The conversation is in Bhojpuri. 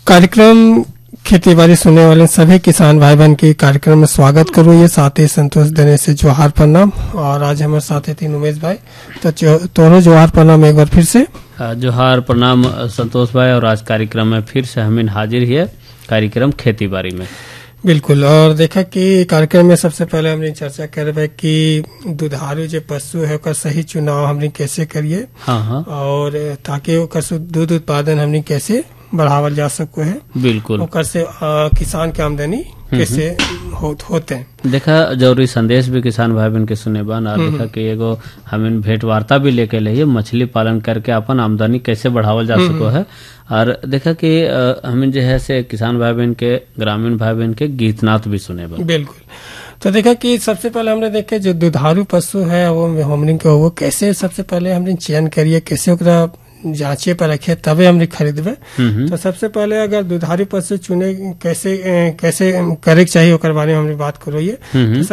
कार्यक्रम खेती बाड़ी सुनने वाले सभी किसान भाई बहन के कार्यक्रम में स्वागत करूँ। ये साथ ही संतोष देने से जोहार प्रणाम। और आज हमारे साथ है तीन उमेश भाई, तो तोरो जोहार प्रणाम एक बार फिर से। जोहार प्रणाम संतोष भाई। और आज कार्यक्रम में फिर से हम हाजिर है कार्यक्रम खेती बाड़ी में। बिल्कुल। और देखा कि कार्यक्रम में सबसे पहले हमने चर्चा कर रहे कि दुधारू जो पशु है उसका सही चुनाव हमने कैसे करिए। हाँ। और ताकि ओकर दूध उत्पादन हमने कैसे बढ़ावल जा सको है। बिल्कुल। ओकर से किसान के आमदनी कैसे होते हैं। देखा जरूरी संदेश भी किसान भाई बहन के सुने बन। और देखा कि एगो हमें भेंट वार्ता भी लेके लिए मछली पालन करके अपन आमदनी कैसे बढ़ावल जा सको है। और देखा कि हमें जो है से किसान भाई बहन के ग्रामीण भाई बहन के गीतनाथ भी सुने बन। बिल्कुल। तो देखा कि सबसे पहले हमने देखे जो दुधारू पशु है वो हमने को वो कैसे सबसे पहले हमने चयन करिए, कैसे ओकरा जांचे पर रखे तबे हमने खरीदबे। तो सबसे पहले अगर दुधारू पशु चुने कैसे करे चाहिए ओकर बारे में हमने बात करो।